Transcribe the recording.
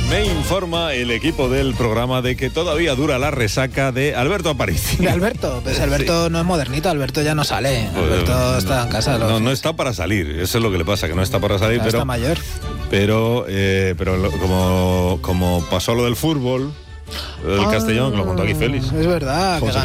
Me informa el equipo del programa de que todavía dura la resaca de Alberto Aparici. ¿De Alberto? Pues Alberto no es modernito, Alberto ya no sale. Alberto está en casa. No está para salir, eso es lo que le pasa, que no está para salir, ya pero está mayor. Pero como pasó lo del fútbol, el Castellón, que lo contó aquí Félix. Es verdad. José